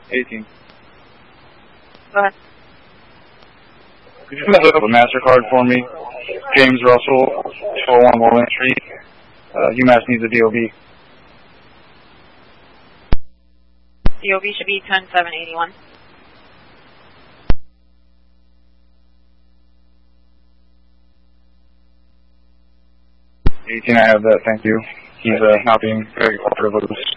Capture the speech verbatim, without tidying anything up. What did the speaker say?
eighteen. Go ahead. Could you look up a MasterCard for me? James Russell, two oh one Walnut Street. Uh, UMass needs a D O B. D O B should be ten seven eighty-one. eighteen, I have that, thank you. He's uh, not being very cooperative with us.